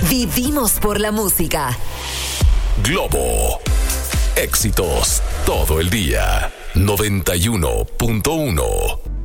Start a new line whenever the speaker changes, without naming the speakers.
Vivimos por la música.
Globo. Éxitos todo el día. 91.1.